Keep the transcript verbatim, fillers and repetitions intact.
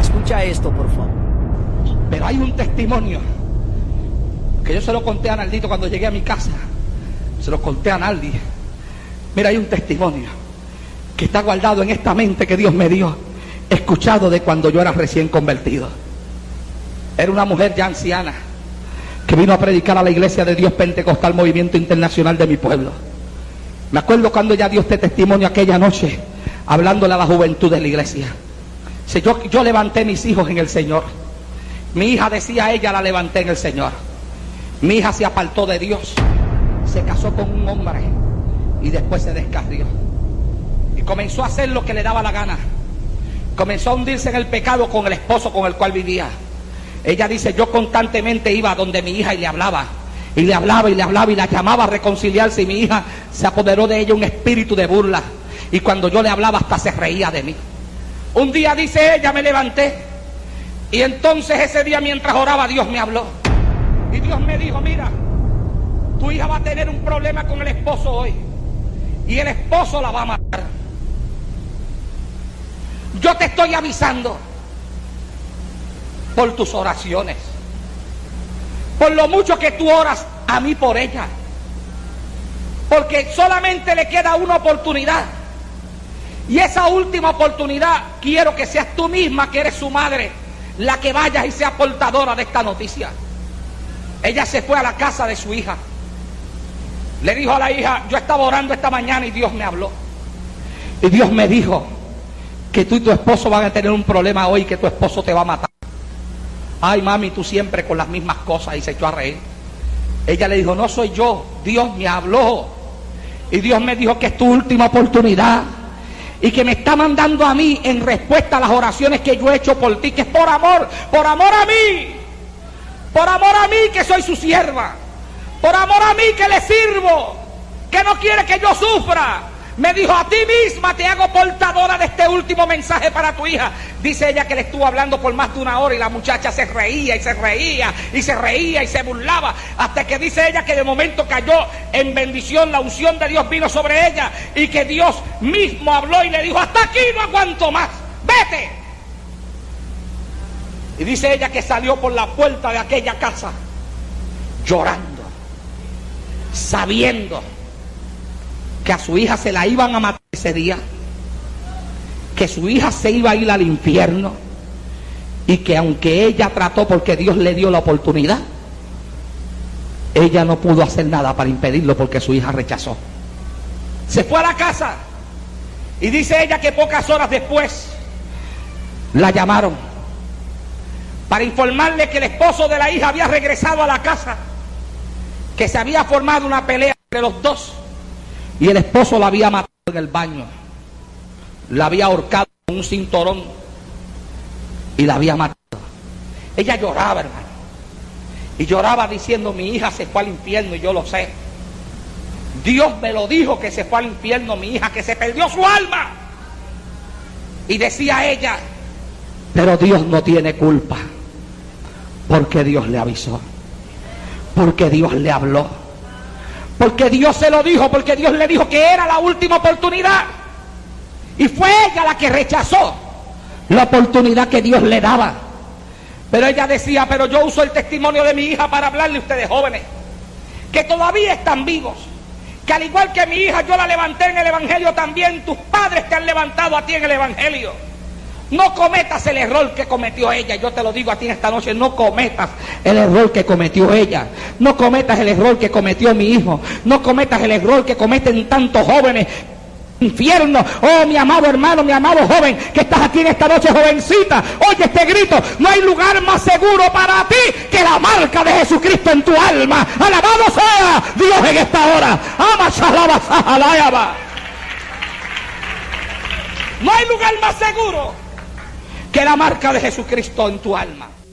Escucha esto, por favor. Pero hay un testimonio que yo se lo conté a Naldito cuando llegué a mi casa. Se lo conté a Naldi. Mira, hay un testimonio que está guardado en esta mente que Dios me dio, escuchado de cuando yo era recién convertido. Era una mujer ya anciana que vino a predicar a la iglesia de Dios Pentecostal Movimiento Internacional de mi pueblo. Me acuerdo cuando ella dio este testimonio aquella noche, hablándole a la juventud de la iglesia. Si yo, yo levanté mis hijos en el Señor. Mi hija decía, ella la levanté en el Señor. Mi hija se apartó de Dios, se casó con un hombre y después se descarrió y comenzó a hacer lo que le daba la gana. Comenzó a hundirse en el pecado con el esposo con el cual vivía. Ella dice, yo constantemente iba donde mi hija y le hablaba y le hablaba y le hablaba y la llamaba a reconciliarse, y mi hija se apoderó de ella un espíritu de burla, y cuando yo le hablaba hasta se reía de mí. Un día, dice ella, me levanté y entonces ese día mientras oraba Dios me habló y Dios me dijo, mira, tu hija va a tener un problema con el esposo hoy y el esposo la va a matar. Yo te estoy avisando por tus oraciones, por lo mucho que tú oras a mí por ella, porque solamente le queda una oportunidad, y esa última oportunidad quiero que seas tú misma, que eres su madre, la que vayas y sea portadora de esta noticia. Ella se fue a la casa de su hija, le dijo a la hija, yo estaba orando esta mañana y Dios me habló y Dios me dijo que tú y tu esposo van a tener un problema hoy, que tu esposo te va a matar. Ay, mami, tú siempre con las mismas cosas, y se echó a reír. Ella le dijo, no soy yo, Dios me habló y Dios me dijo que es tu última oportunidad y que me está mandando a mí en respuesta a las oraciones que yo he hecho por ti, que es por amor, por amor a mí, por amor a mí que soy su sierva, por amor a mí que le sirvo, que no quiere que yo sufra. Me dijo, a ti misma te hago portadora de este último mensaje para tu hija. Dice ella que le estuvo hablando por más de una hora y la muchacha se reía y se reía y se reía y se burlaba, hasta que dice ella que de momento cayó en bendición, la unción de Dios vino sobre ella y que Dios mismo habló y le dijo, hasta aquí no aguanto más, vete. Y dice ella que salió por la puerta de aquella casa llorando, sabiendo que a su hija se la iban a matar ese día, que su hija se iba a ir al infierno, y que aunque ella trató, porque Dios le dio la oportunidad, ella no pudo hacer nada para impedirlo porque su hija rechazó. Se fue a la casa y dice ella que pocas horas después la llamaron para informarle que el esposo de la hija había regresado a la casa, que se había formado una pelea entre los dos y el esposo la había matado en el baño, la había ahorcado con un cinturón y la había matado. Ella lloraba, hermano, y lloraba diciendo, mi hija se fue al infierno y yo lo sé. Dios me lo dijo que se fue al infierno mi hija, que se perdió su alma. Y decía ella, pero Dios no tiene culpa, porque Dios le avisó, porque Dios le habló, porque Dios se lo dijo, porque Dios le dijo que era la última oportunidad. Y fue ella la que rechazó la oportunidad que Dios le daba. Pero ella decía, pero yo uso el testimonio de mi hija para hablarle a ustedes jóvenes, que todavía están vivos, que al igual que mi hija yo la levanté en el evangelio, también tus padres te han levantado a ti en el evangelio. No cometas el error que cometió ella. Yo te lo digo a ti esta noche, no cometas el error que cometió ella. No cometas el error que cometió mi hijo. No cometas el error que cometen tantos jóvenes. Infierno. Oh, mi amado hermano, mi amado joven que estás aquí en esta noche, jovencita, oye este grito. No hay lugar más seguro para ti que la marca de Jesucristo en tu alma. Alabado sea Dios en esta hora. Ama, shalaba, sahalayaba. No hay lugar más seguro que la marca de Jesucristo en tu alma.